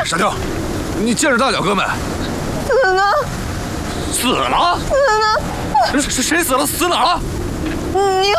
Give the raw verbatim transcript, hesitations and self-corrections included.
傻条，你见着大脚哥没？ 死呢？ 死了？ 死呢？ 谁谁死了？死哪了？ 你